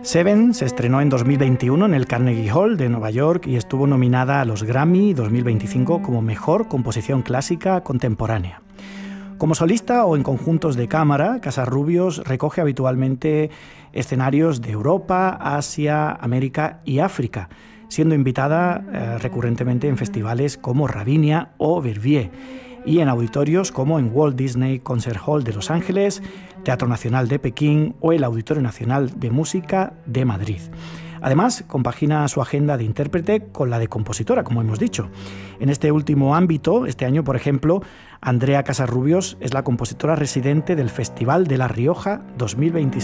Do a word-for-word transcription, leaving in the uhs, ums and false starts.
Seven se estrenó en dos mil veintiuno en el Carnegie Hall de Nueva York y estuvo nominada a los Grammy dos mil veinticinco como Mejor Composición Clásica Contemporánea. Como solista o en conjuntos de cámara, Casarrubios recoge habitualmente escenarios de Europa, Asia, América y África, siendo invitada eh, recurrentemente en festivales como Ravinia o Verbier y en auditorios como en Walt Disney Concert Hall de Los Ángeles, Teatro Nacional de Pekín o el Auditorio Nacional de Música de Madrid. Además, compagina su agenda de intérprete con la de compositora, como hemos dicho. En este último ámbito, este año, por ejemplo, Andrea Casarrubios es la compositora residente del Festival de La Rioja dos mil veintiséis.